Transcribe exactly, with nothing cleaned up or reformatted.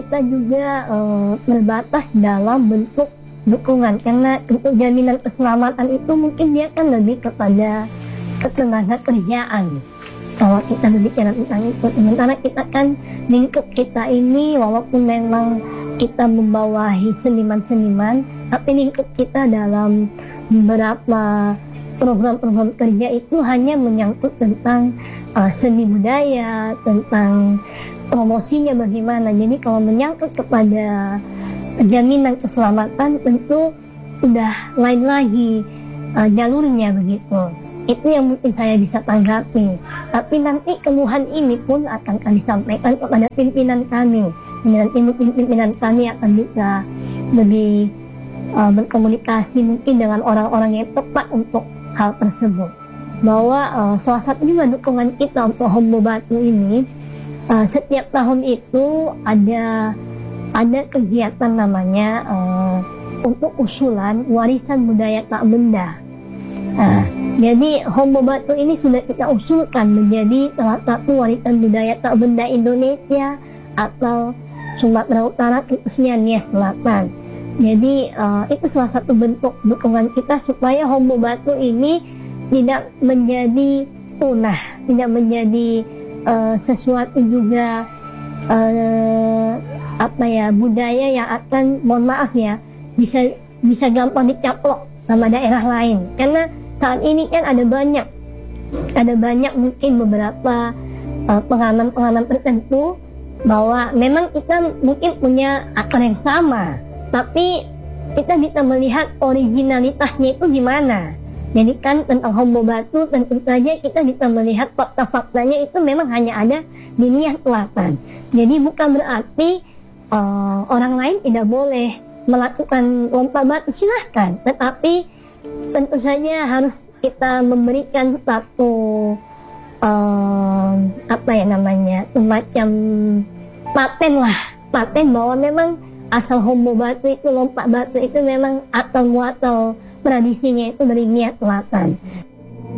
kita juga uh, terbatas dalam bentuk dukungan, karena untuk jaminan keselamatan itu mungkin dia kan lebih kepada ketenaga kerjaan. Kalau kita berbicara tentang itu, sementara kita kan lingkup kita ini walaupun memang kita membawahi seniman-seniman, tapi lingkup kita dalam beberapa program-program kerja itu hanya menyangkut tentang uh, seni budaya, tentang promosinya bagaimana. Jadi kalau menyangkut kepada jaminan keselamatan tentu sudah lain lagi uh, jalurnya begitu. Itu yang mungkin saya bisa tanggapi. Tapi nanti keluhan ini pun akan kami sampaikan kepada pimpinan kami. Pimpinan, pimpinan kami akan bisa lebih uh, berkomunikasi mungkin dengan orang-orang yang tepat untuk hal tersebut. Bahwa uh, salah satu juga dukungan kita untuk Hombo Batu ini, uh, setiap tahun itu ada ada kegiatan namanya uh, untuk usulan warisan budaya tak benda. Nah, jadi Hombo Batu ini sudah kita usulkan menjadi salah satu warisan budaya tak benda Indonesia atau Sumatera Utara, khususnya Nia Selatan. Jadi uh, itu salah satu bentuk dukungan kita supaya Hombo Batu ini tidak menjadi punah, tidak menjadi uh, sesuatu juga uh, apa ya budaya yang akan, mohon maaf ya, bisa bisa gampang dicaplok sama daerah lain. Karena saat ini kan ada banyak ada banyak mungkin beberapa uh, pengalaman-pengalaman tertentu bahwa memang kita mungkin punya akar yang sama, tapi kita bisa melihat originalitasnya itu gimana. Jadi kan tentang Hombo Batu tentu saja kita bisa melihat fakta-faktanya itu memang hanya ada di Nia Selatan. Jadi bukan berarti uh, orang lain tidak boleh melakukan lompat batu, silahkan, tetapi tentu saja harus kita memberikan satu uh, apa ya namanya semacam paten lah, paten bahwa memang asal Hombo Batu itu, lompat batu itu memang atau muatal tradisinya itu dari Nia Selatan.